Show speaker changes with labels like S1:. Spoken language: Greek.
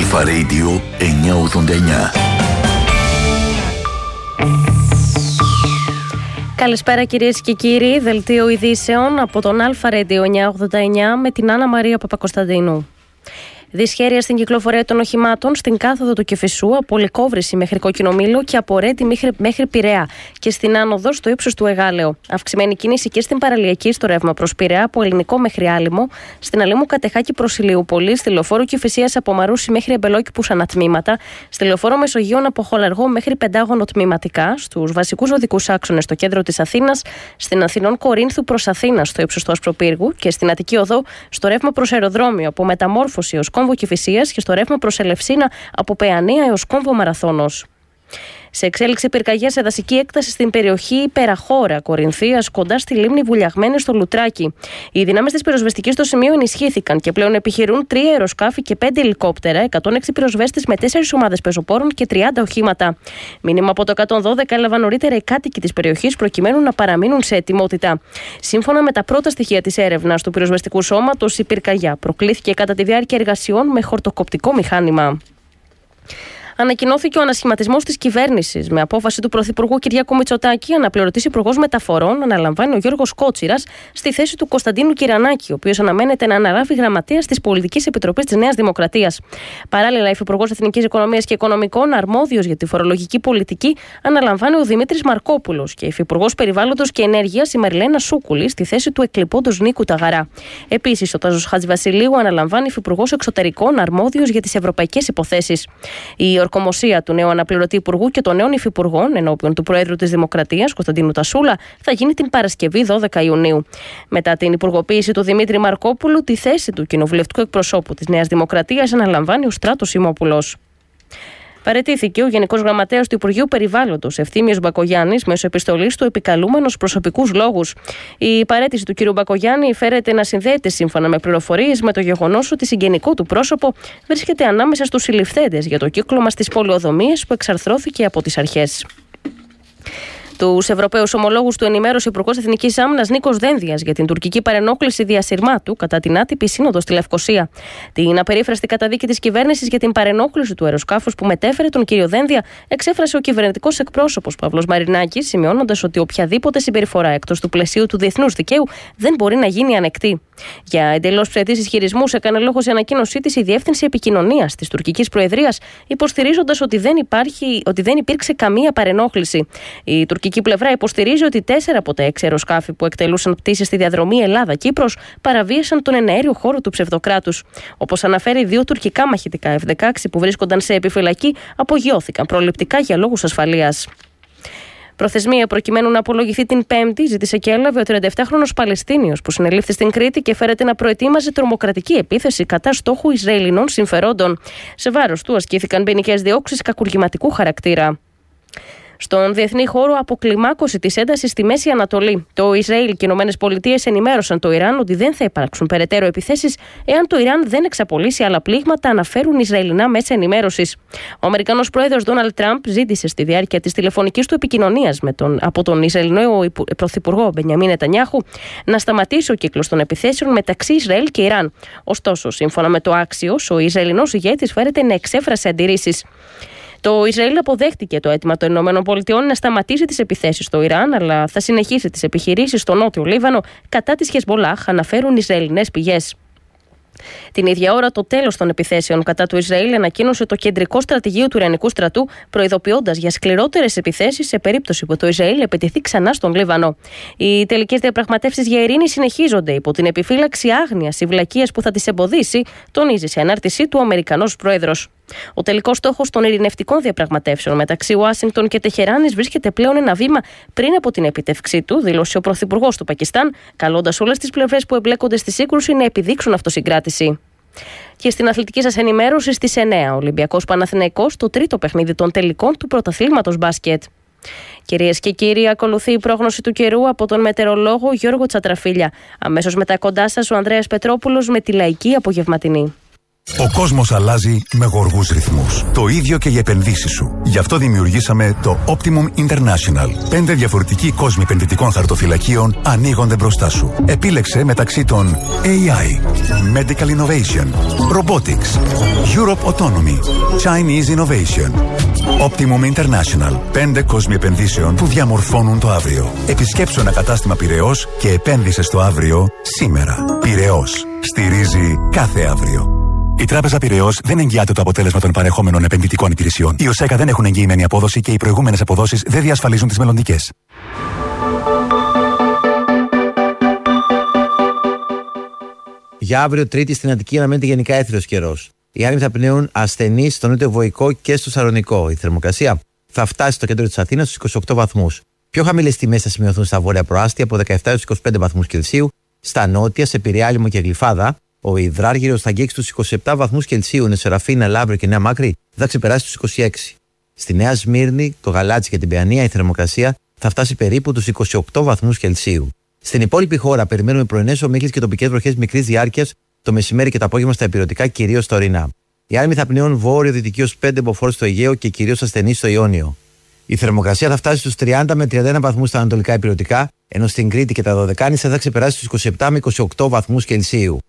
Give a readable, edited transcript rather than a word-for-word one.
S1: Αλφα Radio 989.
S2: Καλησπέρα κυρίες και κύριοι, δελτίο ειδήσεων από τον Αλφα Radio 989 με την Άννα Μαρία Παπακοσταντίνου. Δυσχέρεια στην κυκλοφορία των οχημάτων στην κάθοδο του Κηφισού από Λυκόβρηση μέχρι Κόκκινο Μήλο και από Ρέτη μέχρι Πειραιά και στην άνοδο στο ύψος του Εγάλεο. Αυξημένη κίνηση και στην παραλιακή στο ρεύμα προς Πειραιά από Ελληνικό μέχρι Άλυμο, στην Αλήμου Κατεχάκη προς Ηλιούπολη, στη λεωφόρο Κηφισίας από Μαρούσι μέχρι Εμπελόκηπους ανατμήματα, στη λεωφόρο Μεσογείων από Χολαργό μέχρι Πεντάγωνο τμήματικά, στους βασικούς οδικούς άξονες στο κέντρο της Αθήνας, στην Αθηνών Κορίνθου προς Αθήνα στο ύψος του Ασπροπύργου και στην Αττική Οδό στο ρεύμα προς αεροδρόμιο από Μεταμόρφωση ως Κόμβο Κηφισίας και στο ρεύμα προς Ελευσίνα από Παιανία έως Κόμβο Μαραθώνος. Σε εξέλιξη πυρκαγιά σε δασική έκταση στην περιοχή Περαχώρα Κορινθίας, κοντά στη λίμνη Βουλιαγμένη στο Λουτράκι. Οι δυνάμεις της πυροσβεστικής στο σημείο ενισχύθηκαν και πλέον επιχειρούν 3 αεροσκάφη και 5 ελικόπτερα, 106 πυροσβέστες με 4 ομάδες πεζοπόρων και 30 οχήματα. Μήνυμα από το 112 έλαβαν νωρίτερα οι κάτοικοι της περιοχής προκειμένου να παραμείνουν σε ετοιμότητα. Σύμφωνα με τα πρώτα στοιχεία της έρευνας του πυροσβεστικού σώματος, η πυρκαγιά προκλήθηκε κατά τη διάρκεια εργασιών με χορτοκοπτικό μηχάνημα. Ανακοινώθηκε ο ανασχηματισμός της κυβέρνησης. Με απόφαση του Πρωθυπουργού Κυριάκου Μητσοτάκη, αναπληρωτής Υπουργός Μεταφορών αναλαμβάνει ο Γιώργος Κότσιρας στη θέση του Κωνσταντίνου Κυρανάκη, ο οποίος αναμένεται να αναλάβει γραμματέας της Πολιτικής Επιτροπής της Νέας Δημοκρατίας. Παράλληλα, Υφυπουργός Εθνικής Οικονομίας και Οικονομικών, αρμόδιος για τη φορολογική πολιτική, αναλαμβάνει ο Δημήτρης Μαρκόπουλος και Υφυπουργός Περιβάλλοντος και Ενέργειας η Μαριλένα Σούκουλη στη θέση του εκλειπώντος Νίκου Ταγαρά. Επίσης, ο Τάζος Χατζηβασιλείου αναλαμβάνει Υφυπουργός Εξωτερικών, αρμόδιος για τις ευρωπαϊκές υποθέσεις. Η ορκομοσία του νέου αναπληρωτή Υπουργού και των νέων Υφυπουργών ενώπιον του Προέδρου της Δημοκρατίας, Κωνσταντίνου Τασούλα, θα γίνει την Παρασκευή 12 Ιουνίου. Μετά την υπουργοποίηση του Δημήτρη Μαρκόπουλου, τη θέση του κοινοβουλευτικού εκπροσώπου της Νέας Δημοκρατίας αναλαμβάνει ο Στράτος Σιμόπουλος. Παραιτήθηκε ο Γενικός Γραμματέας του Υπουργείου Περιβάλλοντος, Ευθύμιος Μπακογιάννης, μέσω επιστολής του επικαλούμενος προσωπικούς λόγους. Η παραίτηση του κ. Μπακογιάννη φέρεται να συνδέεται, σύμφωνα με πληροφορίες, με το γεγονός ότι συγγενικό του πρόσωπο βρίσκεται ανάμεσα στους συλληφθέντες για το κύκλωμα στις πολεοδομίες που εξαρθρώθηκε από τις αρχές. Τους Ευρωπαίους ομολόγους του ενημέρωσε ο Υπουργός Εθνικής Άμυνας Νίκος Δένδιας για την τουρκική παρενόχληση διασυρμάτου κατά την άτυπη σύνοδο στη Λευκοσία. Την απερίφραστη καταδίκη της κυβέρνησης για την παρενόχληση του αεροσκάφους που μετέφερε τον κύριο Δένδια εξέφρασε ο κυβερνητικός εκπρόσωπος Παύλος Μαρινάκης, σημειώνοντας ότι οποιαδήποτε συμπεριφορά εκτός του πλαισίου του διεθνούς δικαίου δεν μπορεί να γίνει ανεκτή. Για εντελώς ψευδείς ισχυρισμούς έκανε λόγο σε ανακοίνωσή της η Διεύθυνση Επικοινωνίας της τουρκικής Προεδρίας, υποστηρίζοντας ότι δεν υπήρξε καμία παρενόχληση. Η τουρκική πλευρά υποστηρίζει ότι 4 από τα 6 αεροσκάφη που εκτελούσαν πτήσεις στη διαδρομή Ελλάδα-Κύπρος παραβίασαν τον εναέριο χώρο του ψευδοκράτους. Όπως αναφέρει, 2 τουρκικά μαχητικά F-16 που βρίσκονταν σε επιφυλακή απογειώθηκαν προληπτικά για λόγους ασφαλείας. Προθεσμία προκειμένου να απολογηθεί την Πέμπτη ζήτησε και έλαβε ο 37χρονος Παλαιστίνιος που συνελήφθη στην Κρήτη και φέρεται να προετοίμαζε τρομοκρατική επίθεση κατά στόχου Ισραηλινών συμφερόντων. Σε βάρος του ασκήθηκαν ποινικές διώξεις κακουργηματικού χαρακτήρα. Στον διεθνή χώρο, αποκλιμάκωση της έντασης στη Μέση Ανατολή. Το Ισραήλ και οι ΗΠΑ ενημέρωσαν το Ιράν ότι δεν θα υπάρξουν περαιτέρω επιθέσεις εάν το Ιράν δεν εξαπολύσει άλλα πλήγματα, αναφέρουν Ισραηλινά μέσα ενημέρωσης. Ο Αμερικανός πρόεδρος Ντόναλντ Τραμπ ζήτησε στη διάρκεια της τηλεφωνικής του επικοινωνίας από τον Ισραηλινό πρωθυπουργό Μπενιαμίν Νετανιάχου να σταματήσει ο κύκλος των επιθέσεων μεταξύ Ισραήλ και Ιράν. Ωστόσο, σύμφωνα με το Axios, ο Ισραηλινός ηγέτης φέρεται να εξέφρασε αντιρρήσεις. Το Ισραήλ αποδέχτηκε το αίτημα των ΗΠΑ να σταματήσει τις επιθέσεις στο Ιράν, αλλά θα συνεχίσει τις επιχειρήσεις στο νότιο Λίβανο κατά της Χεσμολάχ, αναφέρουν Ισραηλινές πηγές. Την ίδια ώρα, το τέλος των επιθέσεων κατά του Ισραήλ ανακοίνωσε το κεντρικό στρατηγείο του Ιρανικού στρατού, προειδοποιώντας για σκληρότερες επιθέσεις σε περίπτωση που το Ισραήλ επιτεθεί ξανά στον Λίβανο. Οι τελικές διαπραγματεύσεις για ειρήνη συνεχίζονται υπό την επιφύλαξη άγνοιας ή βλακείας που θα τις εμποδίσει, τονίζει σε ανάρτησή του ο Αμερικανός πρόεδρος. Ο τελικός στόχος των ειρηνευτικών διαπραγματεύσεων μεταξύ Ουάσιγκτον και Τεχεράνης βρίσκεται πλέον ένα βήμα πριν από την επίτευξή του, δήλωσε ο πρωθυπουργός του Πακιστάν, καλώντας όλες τις πλευρές που εμπλέκονται στη σύγκρουση να επιδείξουν αυτοσυγκράτηση. Και στην αθλητική σας ενημέρωση, στις 9, Ολυμπιακός Παναθηναϊκός, το τρίτο παιχνίδι των τελικών του πρωταθλήματος μπάσκετ. Κυρίες και κύριοι, ακολουθεί η πρόγνωση του καιρού από τον μετεωρολόγο Γιώργο Τσατραφίλια. Αμέσως μετά κοντά σας ο Ανδρέας Πετρόπουλος με τη λαϊκή απογευματινή.
S3: Ο κόσμος αλλάζει με γοργούς ρυθμούς. Το ίδιο και οι επενδύσεις σου. Γι' αυτό δημιουργήσαμε το Optimum International. 5 διαφορετικοί κόσμοι επενδυτικών χαρτοφυλακίων ανοίγονται μπροστά σου. Επίλεξε μεταξύ των AI, Medical Innovation, Robotics, Europe Autonomy, Chinese Innovation. Optimum International. 5 κόσμοι επενδύσεων που διαμορφώνουν το αύριο. Επισκέψου ένα κατάστημα Πειραιώς και επένδυσε στο αύριο σήμερα. Πειραιώς. Στηρίζει κάθε αύριο. Η Τράπεζα Πειραιώς δεν εγγυάται το αποτέλεσμα των παρεχόμενων επενδυτικών υπηρεσιών. Οι ΟΣΕΚΑ δεν έχουν εγγυημένη απόδοση και οι προηγούμενες αποδόσεις δεν διασφαλίζουν τις μελλοντικές.
S4: Για αύριο Τρίτη στην Αττική αναμένεται γενικά έθριος καιρός. Οι άνεμοι θα πνέουν ασθενείς στο νότιο Βοϊκό και στο Σαλονικό. Η θερμοκρασία θα φτάσει στο κέντρο της Αθήνας στους 28 βαθμούς. Πιο χαμηλές τιμές θα σημειωθούν στα βόρεια προάστια από 17 έως 25 βαθμούς Κελσίου, στα νότια, σε Πειραιά, Λίμνο και Γλυφάδα. Ο Ιδράργυρος θα αγγίξει τους 27 βαθμούς Κελσίου, ενώ Σεραφίνα, Λαύριο και Νέα Μάκρη θα ξεπεράσει τους 26. Στη Νέα Σμύρνη, το Γαλάτσι και την Παιανία η θερμοκρασία θα φτάσει περίπου τους 28 βαθμούς Κελσίου. Στην υπόλοιπη χώρα περιμένουμε πρωινές ομίχλες και τοπικές βροχές μικρής διάρκειας το μεσημέρι και το απόγευμα στα ηπειρωτικά, κυρίως στα ορεινά. Οι άνεμοι θα πνέουν βόρειο-δυτική ως 5 μποφόρ στο Αιγαίο και κυρίως ασθενείς στο Ιόνιο. Η θερμοκρασία θα φτάσει στους 30 με 31 βαθμούς στα ανατολικά ηπειρωτικά, ενώ στην Κρήτη και τα Δωδεκάνησα θα ξεπεράσει στους 27 με 28 βαθμούς Κελσίου.